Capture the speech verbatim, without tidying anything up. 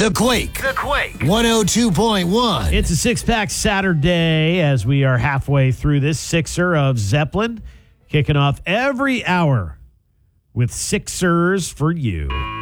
The Quake. The Quake. one oh two point one. It's a six-pack Saturday as we are halfway through this sixer of Zeppelin, kicking off every hour with Sixers for you.